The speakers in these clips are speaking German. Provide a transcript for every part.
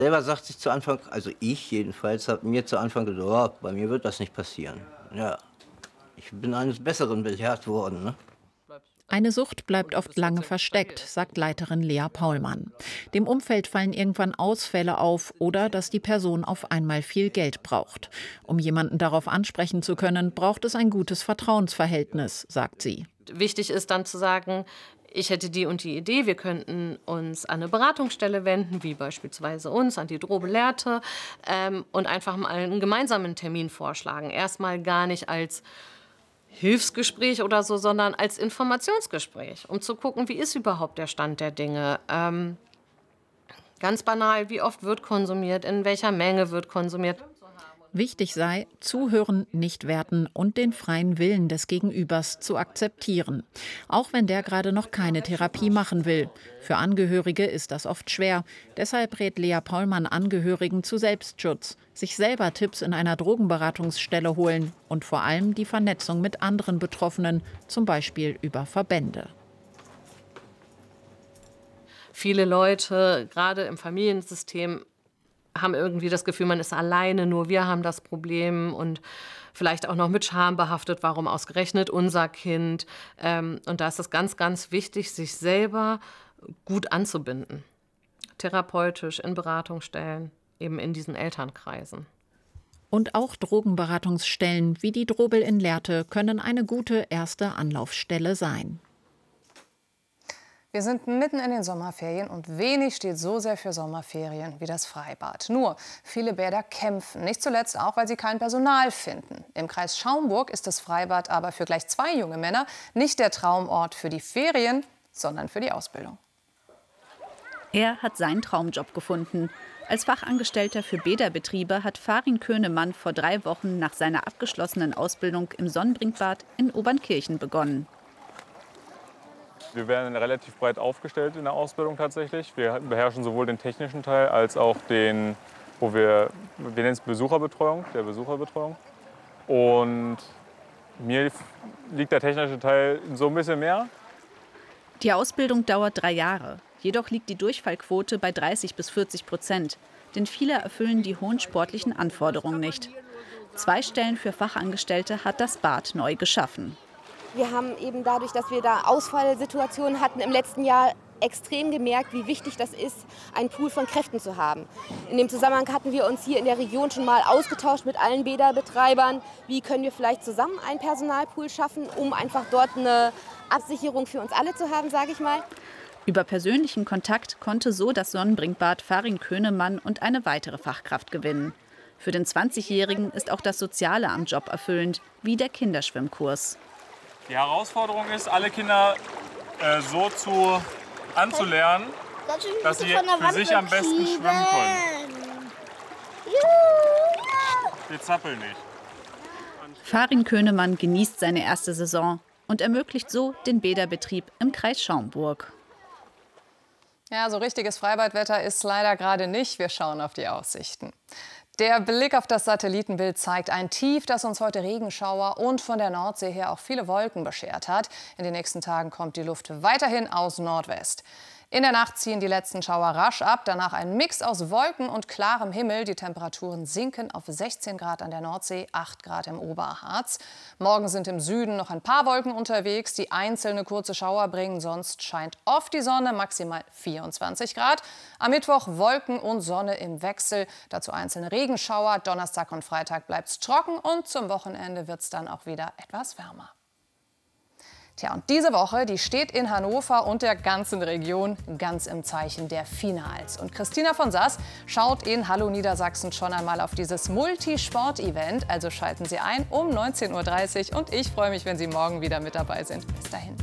Selber sagt sich zu Anfang, also ich jedenfalls, habe mir zu Anfang gedacht: „Oh, bei mir wird das nicht passieren." Ja, ich bin eines Besseren belehrt worden, ne? Eine Sucht bleibt oft lange versteckt, sagt Leiterin Lea Paulmann. Dem Umfeld fallen irgendwann Ausfälle auf oder dass die Person auf einmal viel Geld braucht. Um jemanden darauf ansprechen zu können, braucht es ein gutes Vertrauensverhältnis, sagt sie. Wichtig ist dann zu sagen, ich hätte die und die Idee, wir könnten uns an eine Beratungsstelle wenden, wie beispielsweise uns, an die Drobe Lehrte, und einfach mal einen gemeinsamen Termin vorschlagen. Erstmal gar nicht als Hilfsgespräch oder so, sondern als Informationsgespräch, um zu gucken, wie ist überhaupt der Stand der Dinge. Ganz banal, wie oft wird konsumiert, in welcher Menge wird konsumiert. Wichtig sei, zuhören, nicht werten und den freien Willen des Gegenübers zu akzeptieren. Auch wenn der gerade noch keine Therapie machen will. Für Angehörige ist das oft schwer. Deshalb rät Lea Paulmann Angehörigen zu Selbstschutz, sich selber Tipps in einer Drogenberatungsstelle holen und vor allem die Vernetzung mit anderen Betroffenen, zum Beispiel über Verbände. Viele Leute, gerade im Familiensystem, haben irgendwie das Gefühl, man ist alleine, nur wir haben das Problem und vielleicht auch noch mit Scham behaftet, warum ausgerechnet unser Kind. Und da ist es ganz, ganz wichtig, sich selber gut anzubinden. Therapeutisch, in Beratungsstellen, eben in diesen Elternkreisen. Und auch Drogenberatungsstellen wie die Drobel in Lehrte können eine gute erste Anlaufstelle sein. Wir sind mitten in den Sommerferien und wenig steht so sehr für Sommerferien wie das Freibad. Nur, viele Bäder kämpfen, nicht zuletzt auch, weil sie kein Personal finden. Im Kreis Schaumburg ist das Freibad aber für gleich 2 junge Männer nicht der Traumort für die Ferien, sondern für die Ausbildung. Er hat seinen Traumjob gefunden. Als Fachangestellter für Bäderbetriebe hat Farin Könemann vor 3 Wochen nach seiner abgeschlossenen Ausbildung im Sonnenbrinkbad in Obernkirchen begonnen. Wir werden relativ breit aufgestellt in der Ausbildung tatsächlich. Wir beherrschen sowohl den technischen Teil als auch den, wir nennen es Besucherbetreuung, der Besucherbetreuung. Und mir liegt der technische Teil so ein bisschen mehr. Die Ausbildung dauert 3 Jahre. Jedoch liegt die Durchfallquote bei 30–40%. Denn viele erfüllen die hohen sportlichen Anforderungen nicht. 2 Stellen für Fachangestellte hat das Bad neu geschaffen. Wir haben eben dadurch, dass wir da Ausfallsituationen hatten im letzten Jahr, extrem gemerkt, wie wichtig das ist, einen Pool von Kräften zu haben. In dem Zusammenhang hatten wir uns hier in der Region schon mal ausgetauscht mit allen Bäderbetreibern. Wie können wir vielleicht zusammen einen Personalpool schaffen, um einfach dort eine Absicherung für uns alle zu haben, sage ich mal. Über persönlichen Kontakt konnte so das Sonnenbrinkbad Farin Könemann und eine weitere Fachkraft gewinnen. Für den 20-Jährigen ist auch das Soziale am Job erfüllend, wie der Kinderschwimmkurs. Die Herausforderung ist, alle Kinder so anzulernen, dass sie für sich am besten schwimmen können. Wir zappeln nicht. Farin Könemann genießt seine erste Saison und ermöglicht so den Bäderbetrieb im Kreis Schaumburg. Ja, so richtiges Freibadwetter ist leider gerade nicht. Wir schauen auf die Aussichten. Der Blick auf das Satellitenbild zeigt ein Tief, das uns heute Regenschauer und von der Nordsee her auch viele Wolken beschert hat. In den nächsten Tagen kommt die Luft weiterhin aus Nordwest. In der Nacht ziehen die letzten Schauer rasch ab, danach ein Mix aus Wolken und klarem Himmel. Die Temperaturen sinken auf 16 Grad an der Nordsee, 8 Grad im Oberharz. Morgen sind im Süden noch ein paar Wolken unterwegs, die einzelne kurze Schauer bringen. Sonst scheint oft die Sonne, maximal 24 Grad. Am Mittwoch Wolken und Sonne im Wechsel, dazu einzelne Regenschauer. Donnerstag und Freitag bleibt es trocken und zum Wochenende wird es dann auch wieder etwas wärmer. Tja, und diese Woche, die steht in Hannover und der ganzen Region ganz im Zeichen der Finals. Und Christina von Sass schaut in Hallo Niedersachsen schon einmal auf dieses Multisport-Event. Also schalten Sie ein um 19:30 Uhr und ich freue mich, wenn Sie morgen wieder mit dabei sind. Bis dahin.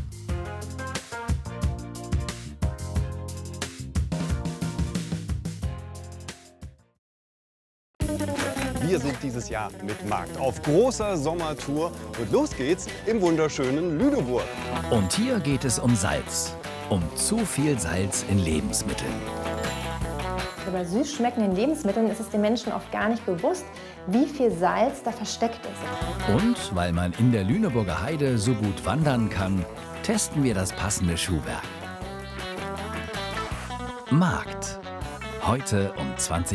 Wir sind dieses Jahr mit Markt auf großer Sommertour und los geht's im wunderschönen Lüneburg. Und hier geht es um Salz. Um zu viel Salz in Lebensmitteln. Bei süß schmeckenden Lebensmitteln ist es den Menschen oft gar nicht bewusst, wie viel Salz da versteckt ist. Und weil man in der Lüneburger Heide so gut wandern kann, testen wir das passende Schuhwerk. Markt. Heute um 20:30 Uhr.